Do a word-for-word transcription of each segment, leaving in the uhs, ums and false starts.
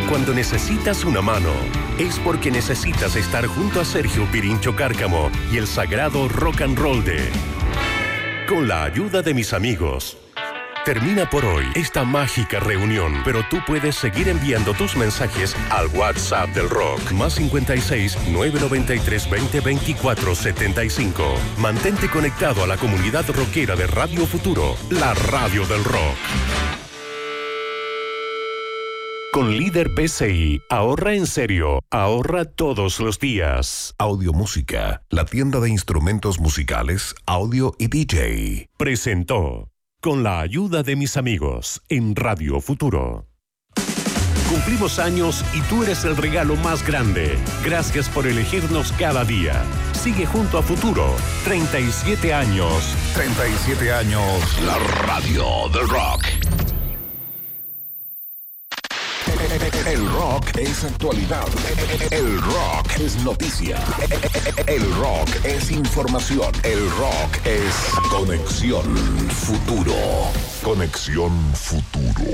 Cuando necesitas una mano, es porque necesitas estar junto a Sergio Pirincho Cárcamo y el sagrado rock and roll de Con la ayuda de mis amigos. Termina por hoy esta mágica reunión, pero tú puedes seguir enviando tus mensajes al WhatsApp del rock, más cincuenta y seis, novecientos noventa y tres, veinte, veinticuatro, setenta y cinco. Mantente conectado a la comunidad rockera de Radio Futuro, la radio del rock. Con Líder P C I, ahorra en serio, ahorra todos los días. Audio Música, la tienda de instrumentos musicales, audio y D J. Presentó Con la ayuda de mis amigos en Radio Futuro. Cumplimos años y tú eres el regalo más grande. Gracias por elegirnos cada día. Sigue junto a Futuro. treinta y siete años. treinta y siete años. La radio del rock. El rock es actualidad. El rock es noticia. El rock es información. El rock es Conexión Futuro. Conexión Futuro.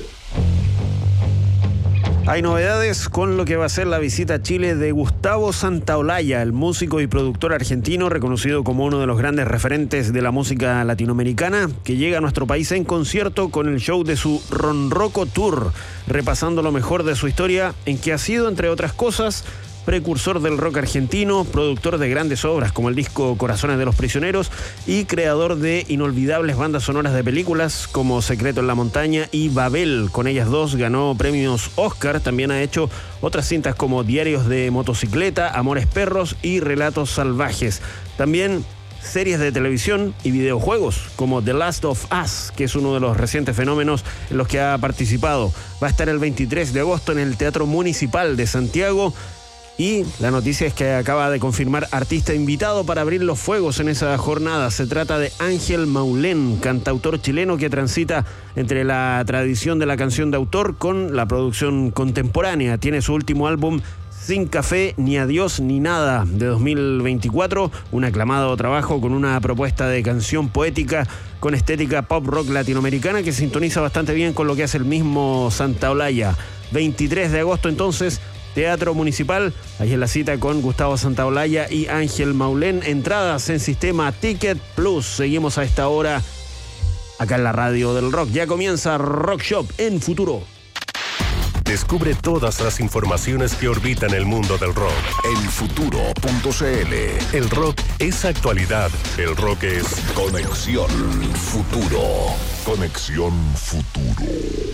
Hay novedades con lo que va a ser la visita a Chile de Gustavo Santaolalla, el músico y productor argentino reconocido como uno de los grandes referentes de la música latinoamericana, que llega a nuestro país en concierto con el show de su Ronroco Tour, repasando lo mejor de su historia, en que ha sido, entre otras cosas, precursor del rock argentino, productor de grandes obras como el disco Corazones de los Prisioneros y creador de inolvidables bandas sonoras de películas como Secreto en la Montaña y Babel. Con ellas dos ganó premios Oscar. También ha hecho otras cintas como Diarios de Motocicleta, Amores Perros y Relatos Salvajes. También series de televisión y videojuegos como The Last of Us, que es uno de los recientes fenómenos en los que ha participado. Va a estar el veintitrés de agosto en el Teatro Municipal de Santiago. Y la noticia es que acaba de confirmar artista invitado para abrir los fuegos en esa jornada. Se trata de Ángel Maulén, cantautor chileno que transita entre la tradición de la canción de autor con la producción contemporánea. Tiene su último álbum Sin Café, Ni Adiós, Ni Nada, de dos mil veinticuatro, un aclamado trabajo con una propuesta de canción poética con estética pop rock latinoamericana que sintoniza bastante bien con lo que hace el mismo Santaolalla. veintitrés de agosto entonces, Teatro Municipal, ahí es la cita con Gustavo Santaolalla y Ángel Maulén. Entradas en sistema Ticket Plus. Seguimos a esta hora acá en la radio del rock. Ya comienza Rock Shop en Futuro. Descubre todas las informaciones que orbitan el mundo del rock en futuro punto c l. El rock es actualidad. El rock es Conexión Futuro. Conexión Futuro.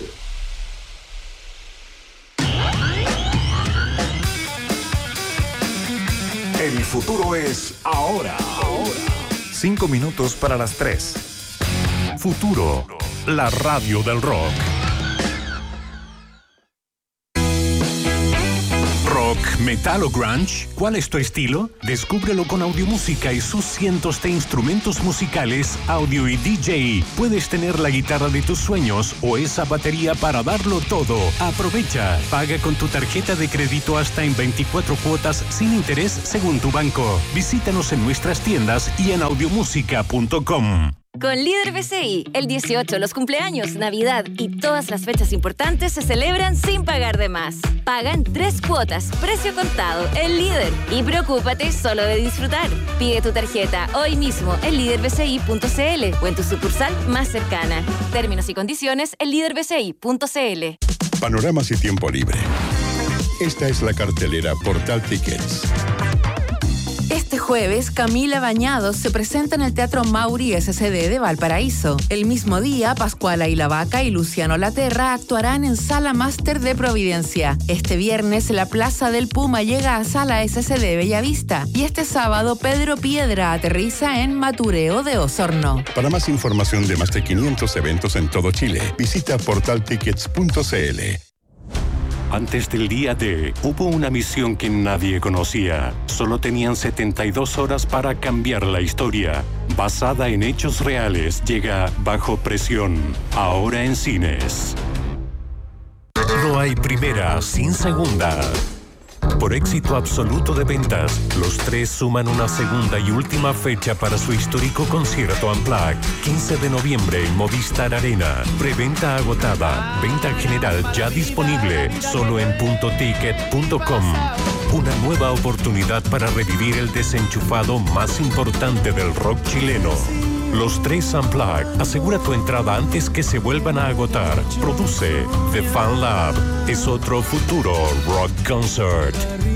El futuro es ahora. Ahora. Cinco minutos para las tres. Futuro, la radio del rock. Rock, metal o grunge, ¿cuál es tu estilo? Descúbrelo con Audiomúsica y sus cientos de instrumentos musicales, audio y D J. Puedes tener la guitarra de tus sueños o esa batería para darlo todo. Aprovecha, paga con tu tarjeta de crédito hasta en veinticuatro cuotas sin interés según tu banco. Visítanos en nuestras tiendas y en audiomúsica punto com. Con Líder B C I, el dieciocho, los cumpleaños, Navidad y todas las fechas importantes se celebran sin pagar de más. Paga en tres cuotas, precio contado, el Líder. Y preocúpate solo de disfrutar. Pide tu tarjeta hoy mismo en líder b c i punto c l o en tu sucursal más cercana. Términos y condiciones en líder b c i punto c l. Panoramas y tiempo libre. Esta es la cartelera Portal Tickets. Este jueves, Camila Bañados se presenta en el Teatro Mauri S C D de Valparaíso. El mismo día, Pascuala y la Vaca y Luciano Laterra actuarán en Sala Máster de Providencia. Este viernes, la Plaza del Puma llega a Sala S C D Bellavista. Y este sábado, Pedro Piedra aterriza en Matureo de Osorno. Para más información de más de quinientos eventos en todo Chile, visita portal tickets punto c l. Antes del día D, hubo una misión que nadie conocía. Solo tenían setenta y dos horas para cambiar la historia. Basada en hechos reales, llega Bajo Presión, ahora en cines. No hay primera sin segunda. Por éxito absoluto de ventas, los tres suman una segunda y última fecha para su histórico concierto Unplugged, quince de noviembre en Movistar Arena. Preventa agotada, venta general ya disponible, solo en punto ticket punto com. Una nueva oportunidad para revivir el desenchufado más importante del rock chileno. Los tres Unplugged. Asegura tu entrada antes que se vuelvan a agotar. Produce The Fan Lab. Es otro futuro rock concert.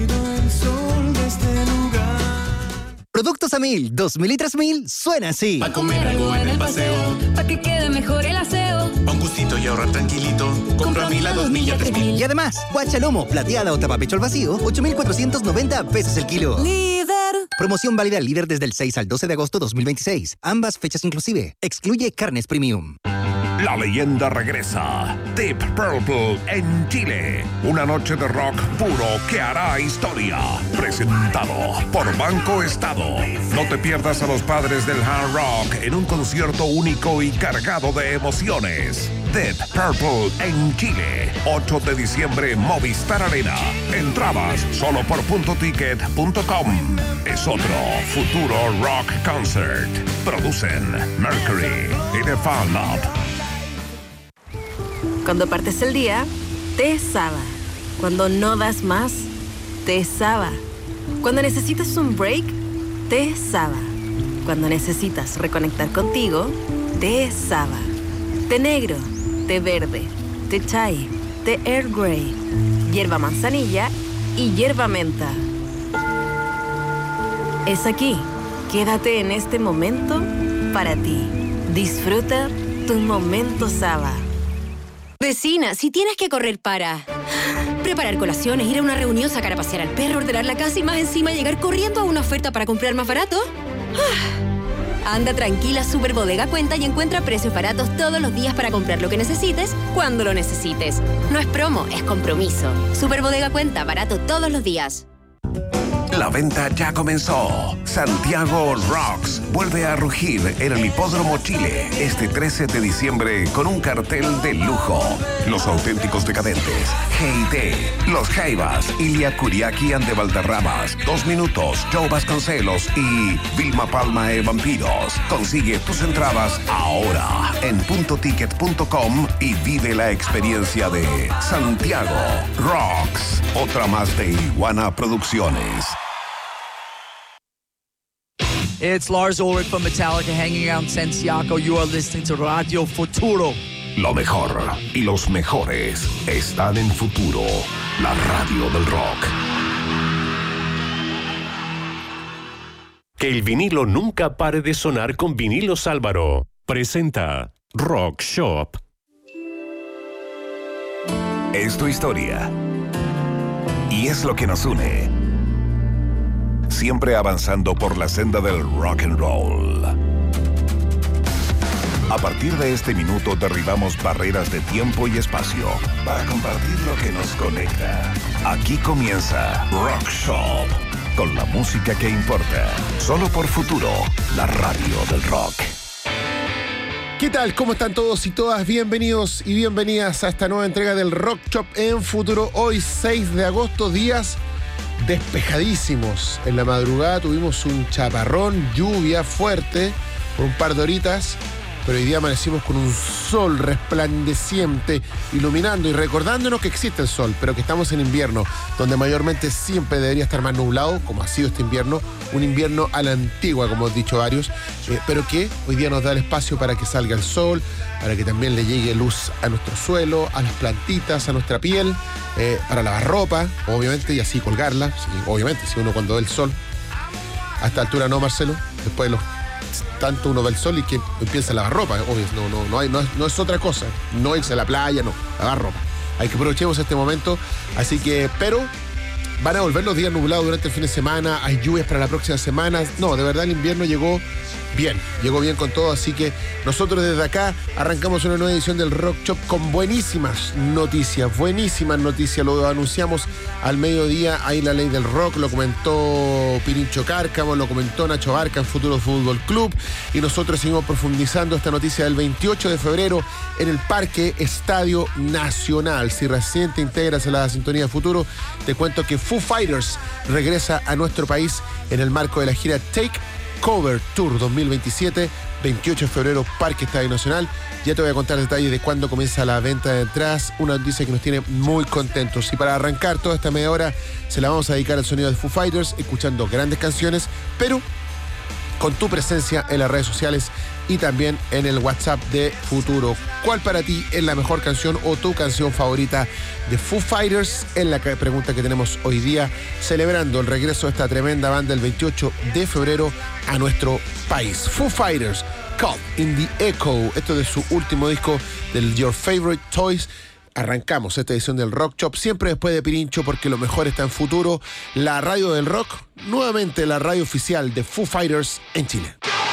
Productos a mil, dos mil y tres mil, suena así. Pa' comer algo en el paseo, pa' que quede mejor el aseo. Pa' un gustito y ahorrar tranquilito. Compra a mil a dos mil y a tres mil. Y además, guachalomo, plateada o tapapecho al vacío, ocho mil cuatrocientos noventa pesos el kilo. Líder. Promoción válida al líder desde el seis al doce de agosto dos mil veintiséis. Ambas fechas inclusive. Excluye carnes premium. La leyenda regresa. Deep Purple en Chile. Una noche de rock puro que hará historia. Presentado por Banco Estado. No te pierdas a los padres del hard rock en un concierto único y cargado de emociones. Deep Purple en Chile. ocho de diciembre, Movistar Arena. Entradas solo por punto ticket punto com. Es otro futuro rock concert. Producen Mercury y The Fan Lab. Cuando partes el día, te Saba. Cuando no das más, te Saba. Cuando necesitas un break, te Saba. Cuando necesitas reconectar contigo, te Saba. Té negro, té verde, té chai, té Earl Grey, hierba manzanilla y hierba menta. Es aquí. Quédate en este momento para ti. Disfruta tu momento Saba. Vecina, si tienes que correr para preparar colaciones, ir a una reunión, sacar a pasear al perro, ordenar la casa y más encima llegar corriendo a una oferta para comprar más barato. Anda tranquila, Super Bodega cuenta y encuentra precios baratos todos los días para comprar lo que necesites, cuando lo necesites. No es promo, es compromiso. Super Bodega cuenta, barato todos los días. La venta ya comenzó. Santiago Rocks vuelve a rugir en el Hipódromo Chile este trece de diciembre con un cartel de lujo. Los auténticos decadentes, G I T, Los Jaivas, Ilia Kuriaki and de Valderramas, Dos Minutos, Joe Vasconcelos y Vilma Palma e Vampiros. Consigue tus entradas ahora en punto ticket punto com y vive la experiencia de Santiago Rocks. Otra más de Iguana Producciones. It's Lars Ulrich from Metallica hanging out in Santiago. You are listening to Radio Futuro. Lo mejor y los mejores están en Futuro, la radio del rock. Que el vinilo nunca pare de sonar con Vinilos Álvaro. Presenta Rock Shop. Es tu historia. Y es lo que nos une. Siempre avanzando por la senda del rock and roll. A partir de este minuto derribamos barreras de tiempo y espacio para compartir lo que nos conecta. Aquí comienza Rock Shop, con la música que importa. Solo por Futuro, la radio del rock. ¿Qué tal? ¿Cómo están todos y todas? Bienvenidos y bienvenidas a esta nueva entrega del Rock Shop en Futuro. Hoy seis de agosto, días despejadísimos. En la madrugada tuvimos un chaparrón, lluvia fuerte por un par de horitas, pero hoy día amanecimos con un sol resplandeciente, iluminando y recordándonos que existe el sol, pero que estamos en invierno, donde mayormente siempre debería estar más nublado, como ha sido este invierno, un invierno a la antigua, como han dicho varios, eh, pero que hoy día nos da el espacio para que salga el sol, para que también le llegue luz a nuestro suelo, a las plantitas, a nuestra piel, eh, para lavar ropa, obviamente, y así colgarla, sí, obviamente, si uno cuando ve el sol, a esta altura no, Marcelo, después de los tanto uno ve el sol y que empieza a lavar ropa, obvio, no, no, no, hay, no, es, no es otra cosa, no irse a la playa, no, lavar ropa. Hay que aprovechemos este momento, así que, pero van a volver los días nublados durante el fin de semana, hay lluvias para la próxima semana, no, de verdad el invierno llegó bien, llegó bien con todo, así que nosotros desde acá arrancamos una nueva edición del Rock Shop con buenísimas noticias, buenísimas noticias, lo anunciamos al mediodía, ahí la ley del rock, lo comentó Pirincho Cárcamo, lo comentó Nacho Barca en Futuro Fútbol Club, y nosotros seguimos profundizando esta noticia del veintiocho de febrero en el Parque Estadio Nacional. Si recién te integras a la sintonía de Futuro, te cuento que Foo Fighters regresa a nuestro país en el marco de la gira Take Cover Tour dos mil veintisiete, veintiocho de febrero, Parque Estadio Nacional. Ya te voy a contar detalles de cuándo comienza la venta de entradas, una noticia que nos tiene muy contentos. Y para arrancar toda esta media hora se la vamos a dedicar al sonido de Foo Fighters, escuchando grandes canciones, pero con tu presencia en las redes sociales y también en el WhatsApp de Futuro. ¿Cuál para ti es la mejor canción o tu canción favorita de Foo Fighters? Es la pregunta que tenemos hoy día, celebrando el regreso de esta tremenda banda el veintiocho de febrero a nuestro país. Foo Fighters, Caught in the Echo. Esto es de su último disco, del Your Favorite Toys. Arrancamos esta edición del Rock Chop, siempre después de Pirincho, porque lo mejor está en Futuro, la radio del rock, nuevamente la radio oficial de Foo Fighters en Chile.